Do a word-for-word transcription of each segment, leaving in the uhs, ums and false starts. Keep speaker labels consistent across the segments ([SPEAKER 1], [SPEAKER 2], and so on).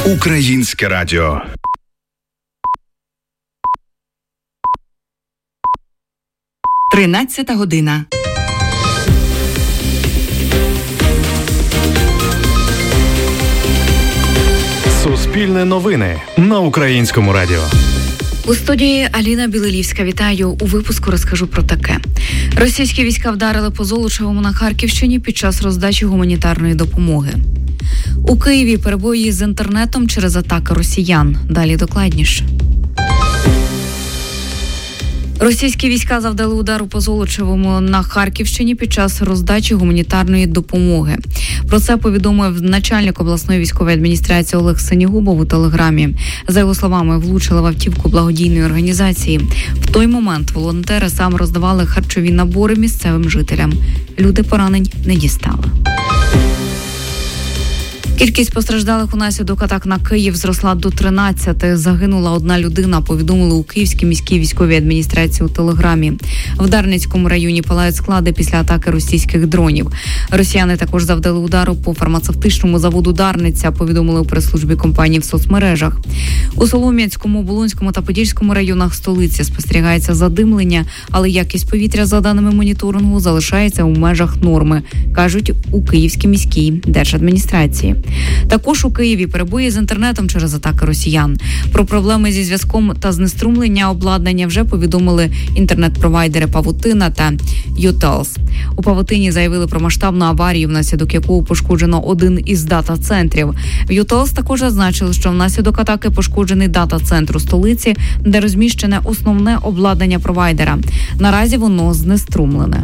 [SPEAKER 1] Українське радіо.
[SPEAKER 2] Тринадцята година.
[SPEAKER 3] Суспільне новини на Українському радіо.
[SPEAKER 4] У студії Аліна Білилівська. Вітаю. У випуску розкажу про таке. Російські війська вдарили по Золочевому на Харківщині під час роздачі гуманітарної допомоги. У Києві перебої з інтернетом через атаки росіян. Далі докладніше. Російські війська завдали удару по Золочевому на Харківщині під час роздачі гуманітарної допомоги. Про це повідомив начальник обласної військової адміністрації Олег Синігубов у телеграмі. За його словами, влучили в автівку благодійної організації. В той момент волонтери саме роздавали харчові набори місцевим жителям. Люди поранень не дістали. Кількість постраждалих унаслідок атак на Київ зросла до тринадцяти. Загинула одна людина, повідомили у Київській міській військовій адміністрації у телеграмі. В Дарницькому районі палають склади після атаки російських дронів. Росіяни також завдали удару по фармацевтичному заводу «Дарниця», повідомили у прес-службі компанії в соцмережах. У Солом'янському, Оболонському та Подільському районах столиці спостерігається задимлення, але якість повітря, за даними моніторингу, залишається у межах норми, кажуть у Київській міській держадміністрації. Також у Києві перебої з інтернетом через атаки росіян. Про проблеми зі зв'язком та знеструмлення обладнання вже повідомили інтернет-провайдери Павутина та Ютелс. У Павутині заявили про масштабну аварію, внаслідок якого пошкоджено один із дата-центрів. В Ютелс також зазначили, що внаслідок атаки пошкоджений дата-центр у столиці, де розміщене основне обладнання провайдера. Наразі воно знеструмлене.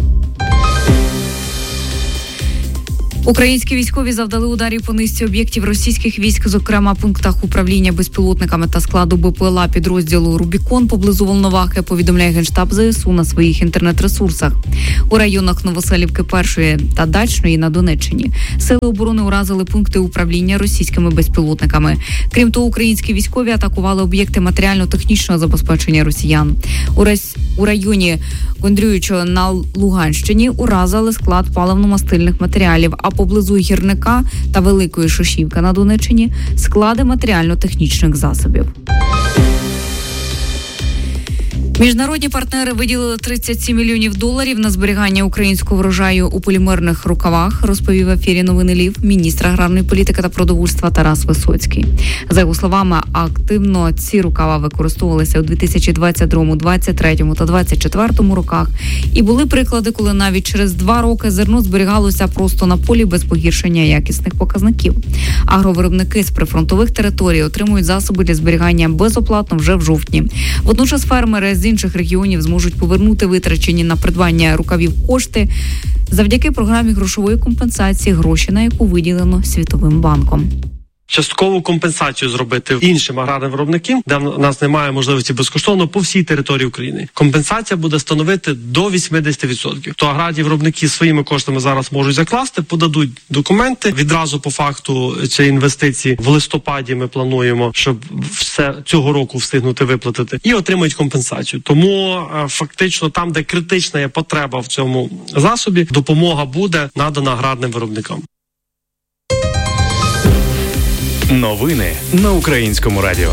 [SPEAKER 4] Українські військові завдали ударів по низці об'єктів російських військ, зокрема пунктах управління безпілотниками та складу БПЛА підрозділу «Рубікон» поблизу Волновахи, повідомляє Генштаб ЗСУ на своїх інтернет-ресурсах. У районах Новоселівки першої та Дачної на Донеччині сили оборони уразили пункти управління російськими безпілотниками. Крім того, українські військові атакували об'єкти матеріально-технічного забезпечення росіян. У, райс... у районі Кондрюючого на Луганщині уразили склад паливно-мастильних матеріалів, а поблизу Гірника та Великої Шишівки на Донеччині склади матеріально-технічних засобів. Міжнародні партнери виділили тридцять сім мільйонів доларів на зберігання українського врожаю у полімерних рукавах, розповів в ефірі «Новини Львів» міністр аграрної політики та продовольства Тарас Висоцький. За його словами, активно ці рукава використовувалися у дві тисячі двадцять другому, двадцять третьому та двадцять четвертому роках. І були приклади, коли навіть через два роки зерно зберігалося просто на полі без погіршення якісних показників. Агровиробники з прифронтових територій отримують засоби для зберігання безоплатно вже в жовтні. Водночас фермери з інших регіонів зможуть повернути витрачені на придбання рукавів кошти завдяки програмі грошової компенсації, гроші на яку виділено Світовим банком.
[SPEAKER 5] Часткову компенсацію зробити іншим аграрним виробникам, де в нас немає можливості безкоштовно по всій території України. Компенсація буде становити до вісімдесят відсотків. То аграрні виробники своїми коштами зараз можуть закласти, подадуть документи. Відразу по факту цієї інвестиції в листопаді ми плануємо, щоб все цього року встигнути виплатити, і отримають компенсацію. Тому фактично там, де критична є потреба в цьому засобі, допомога буде надана аграрним виробникам.
[SPEAKER 3] Новини на Українському радіо.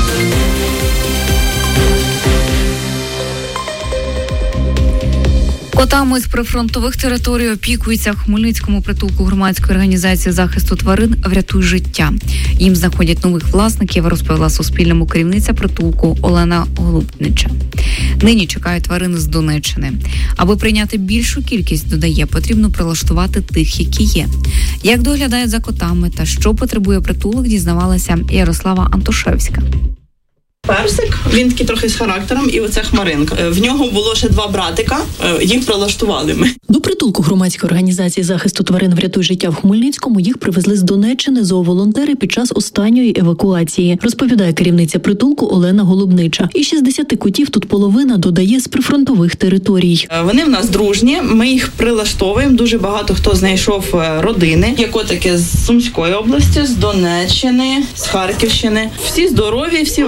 [SPEAKER 4] Котами з прифронтових територій опікуються в Хмельницькому притулку громадської організації захисту тварин «Врятуй життя». Їм знаходять нових власників, розповіла Суспільному керівниця притулку Олена Голубнича. Нині чекають тварин з Донеччини. Аби прийняти більшу кількість, додає, потрібно прилаштувати тих, які є. Як доглядають за котами та що потребує притулок, дізнавалася Ярослава Антошевська.
[SPEAKER 6] Персик, він такий трохи з характером, і оце Хмаринка. В нього було ще два братика, їх прилаштували ми.
[SPEAKER 7] До притулку громадської організації захисту тварин «Врятуй життя» в Хмельницькому їх привезли з Донеччини зооволонтери під час останньої евакуації, розповідає керівниця притулку Олена Голубнича. І шістдесят котів тут половина, додає, з прифронтових територій.
[SPEAKER 6] Вони в нас дружні, ми їх прилаштовуємо, дуже багато хто знайшов родини. Є котики з Сумської області, з Донеччини, з Харківщини. Всі здорові, всі вакциновані.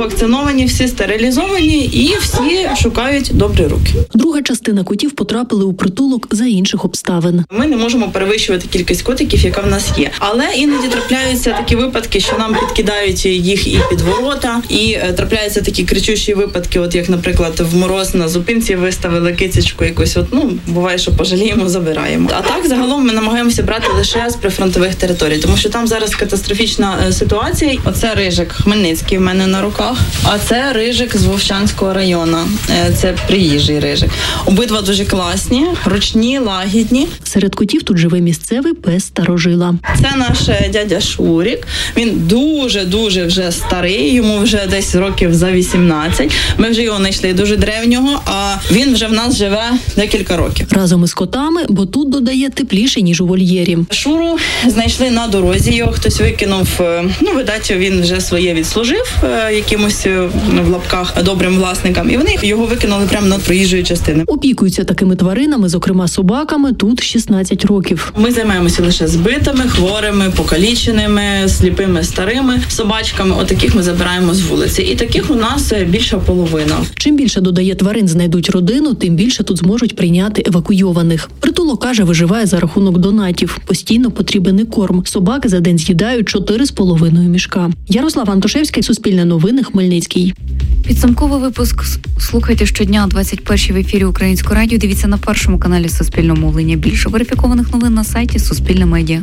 [SPEAKER 6] вакциновані, всі стерилізовані і всі шукають добрі руки.
[SPEAKER 7] Друга частина котів потрапили у притулок за інших обставин.
[SPEAKER 6] Ми не можемо перевищувати кількість котиків, яка в нас є. Але іноді трапляються такі випадки, що нам підкидають їх і під ворота, і е, трапляються такі кричущі випадки, от як, наприклад, в мороз на зупинці виставили кицечку якусь, от, ну, буває, що пожаліємо, забираємо. А так, загалом, ми намагаємося брати лише з прифронтових територій, тому що там зараз катастрофічна е, ситуація. Оце рижик Хмельницький в мене на руках, а це рижик з Вовчанського району. Е, це приїжджий рижик. Обидва дуже класні, ручні, лагідні.
[SPEAKER 7] Серед котів тут живе місцевий пес старожила.
[SPEAKER 6] Це наш дядя Шурік. Він дуже-дуже вже старий, йому вже десь років за вісімнадцять. Ми вже його знайшли дуже древнього, а він вже в нас живе декілька років.
[SPEAKER 7] Разом із котами, бо тут, додає, тепліше, ніж у вольєрі.
[SPEAKER 6] Шуру знайшли на дорозі, його хтось викинув, ну, видать, він вже своє відслужив якимось, в лапках, добрим власникам, і вони його викинули прямо над проїжджою частиною.
[SPEAKER 7] Опікуються такими тваринами, зокрема собаками, тут шістнадцять років.
[SPEAKER 6] Ми займаємося лише збитими, хворими, покаліченими, сліпими, старими собачками. Отаких ми забираємо з вулиці. І таких у нас більша половина.
[SPEAKER 7] Чим більше, додає, тварин знайдуть родину, тим більше тут зможуть прийняти евакуйованих. Притулок, каже, виживає за рахунок донатів. Постійно потрібен і корм. Собаки за день з'їдають чотири з половиною мішка. Ярослава Антошевська, Суспільне новини, Хмельницький.
[SPEAKER 4] Підсумковий випуск слухайте щодня о двадцять першій в ефірі Українського радіо. Дивіться на першому каналі Суспільного мовлення. Більше верифікованих новин на сайті Суспільне медіа.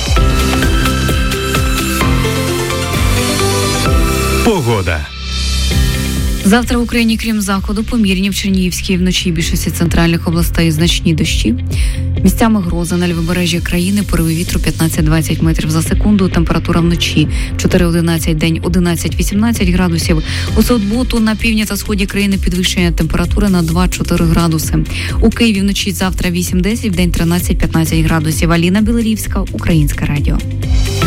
[SPEAKER 3] Погода.
[SPEAKER 4] Завтра в Україні, крім заходу, помірні в Чернігівській, вночі і більшості центральних областей значні дощі. Місцями грози на лівобережжі країни, пориви вітру п'ятнадцять-двадцять метрів за секунду, температура вночі чотири-одинадцять, день одинадцять-вісімнадцять градусів. У суботу на півдні та сході країни підвищення температури на два-чотири градуси. У Києві вночі завтра вісім-десять, в день тринадцять-п'ятнадцять градусів. Аліна Білорівська, Українське радіо.